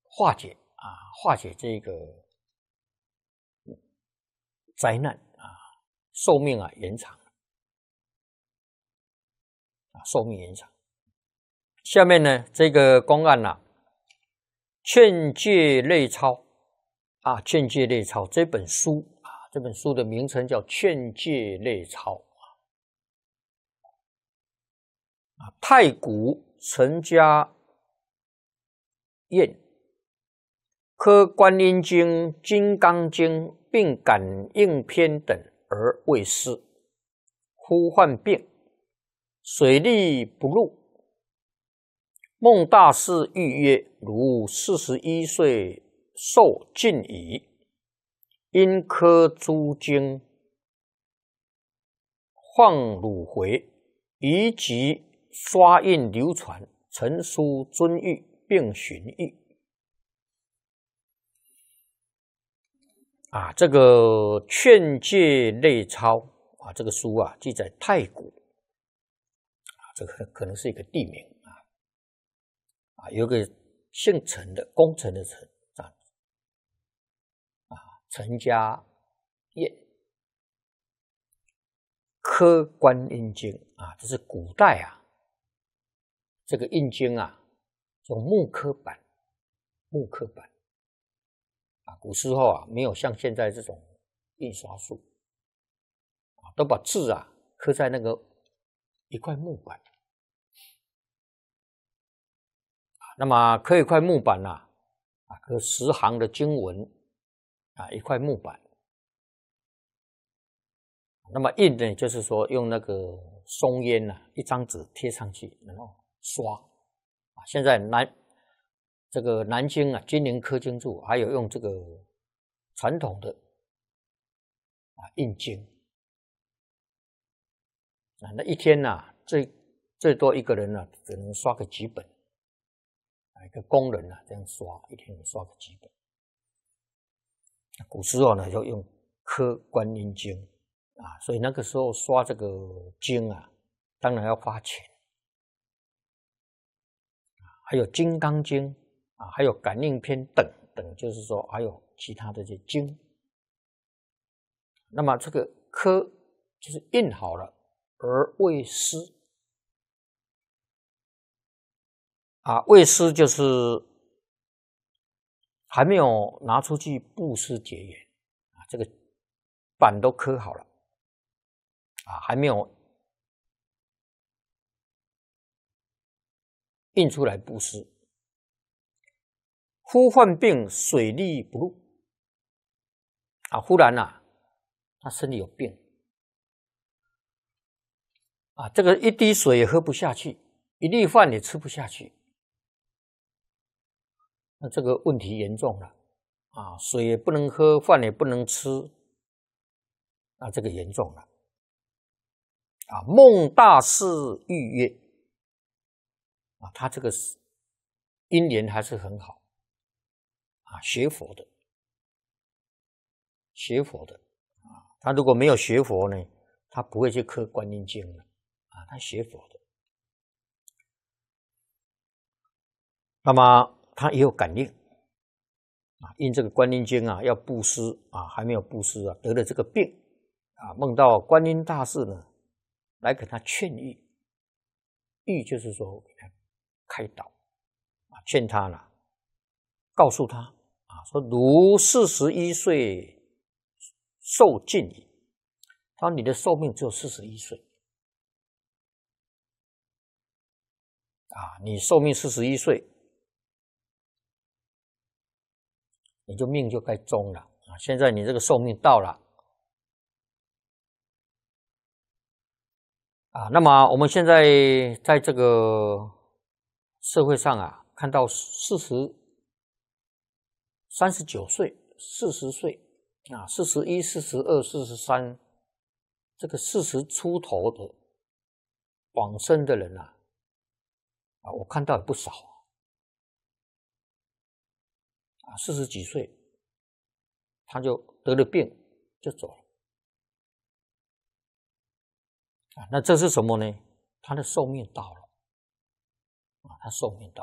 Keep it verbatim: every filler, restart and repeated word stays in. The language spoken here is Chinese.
化解啊，化解这个灾难啊，寿命啊延长啊，寿命延长。下面呢，这个公案啊，劝诫类钞啊，劝诫类钞这本书啊，这本书的名称叫劝诫类钞啊，太古陈家宴科观音经、金刚经并感应篇等而为师。忽患病，水力不入。孟大士谕曰：如四十一岁寿尽矣，因科诸经，放汝回，宜即刷印流传，陈书遵谕，并寻谕。啊，这个劝诫类钞啊，这个书啊，记载太古啊，这个可能是一个地名啊，啊，有个姓陈的，功臣的陈这样子啊，陈家宴科观音经啊，这是古代啊，这个印经啊，用木刻版，木刻版。啊，古时候啊，没有像现在这种印刷术，啊，都把字啊刻在那个一块木板，啊，那么刻一块木板呐，啊，刻十行的经文，啊，一块木板，那么印呢，就是说用那个松烟呐、啊，一张纸贴上去，然后刷，啊，现在南这个南京啊，金陵刻经注还有用这个传统的啊印经啊，那一天呐、啊，最最多一个人呢、啊，只能刷个几本，啊，一个工人啊这样刷，一天刷个几本。古时候呢，就用刻观音经啊，所以那个时候刷这个经啊，当然要花钱。还有金刚经啊，还有感应篇等等，就是说还有其他的这些经。那么这个刻就是印好了而为师啊，为师就是还没有拿出去布施结缘啊，这个板都刻好了啊，还没有印出来布施。忽患病，水力不入啊，忽然啊，他身体有病啊，这个一滴水也喝不下去，一粒饭也吃不下去，那这个问题严重了啊，水也不能喝，饭也不能吃，那这个严重了啊。孟大士谕曰啊，他这个因缘还是很好啊，学佛的，学佛的啊，他如果没有学佛呢，他不会去刻观音经的啊，他学佛的。那么他也有感应啊，因这个观音经啊要布施啊，还没有布施啊，得了这个病啊，梦到观音大士呢来给他劝喻，喻就是说给他开导啊，劝他了，告诉他啊，说如四十一岁寿尽矣。他说你的寿命只有四十一岁啊，你寿命四十一岁，你就命就该终了啊！现在你这个寿命到了啊，那么我们现在在这个社会上啊，看到四十、三十九岁、四十岁啊，四十一、四十二、四十三，这个四十出头的往生的人啊，啊，我看到也不少啊，四十几岁他就得了病就走了啊，那这是什么呢？他的寿命到了啊，他寿命到